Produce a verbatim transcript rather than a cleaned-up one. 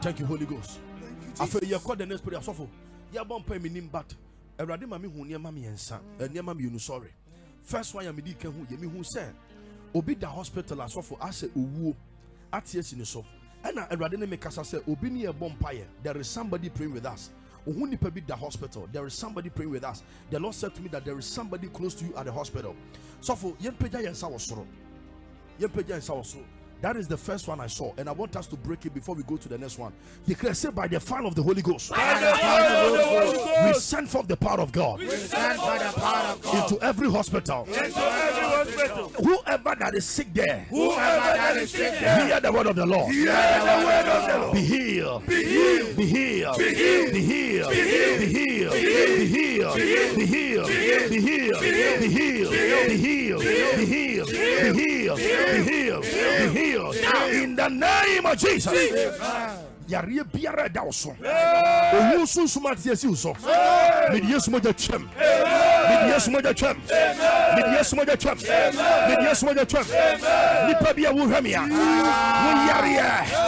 Thank you, Holy Ghost. I feel you call the next prayer. So, you won't pay me name, but Erade mami hu niema mi ensa, niema mi unu sorry. First one yamidi ken hu yemi hu say, obi da hospital as for ase owuo atie si ne so. Ena Erade ne mekasa say obi ni e bompaye. There is somebody praying with us. Ohun nipa bi da hospital. There is somebody praying with us. The Lord said to me that there is somebody close to you at the hospital. So for yempeja yensa wasoro. Yempeja yensa wasoro. That is the first one I saw, and I want us to break it before we go to the next one. Declare, say, by the fire of the Holy Ghost, by the fire of the Holy Ghost, we send forth the power of God, we send forth the power of God into every hospital, into every hospital. Whoever that is sick there, whoever that is sick there, hear the word of the Lord. Hear the word of the Lord. Be healed, be healed, be healed, be healed, be healed, be healed, be healed, be healed, be healed, be healed, be healed, be healed, be healed, be healed, be healed. In the name of Jesus. Yare biara da so. Owu sunsuma tie si so. Me die sumo ja twem. Me die sumo ja twem. Me die sumo ja twem. Me die sumo ja twem. Nipa bia wo hwamia. Wo yare.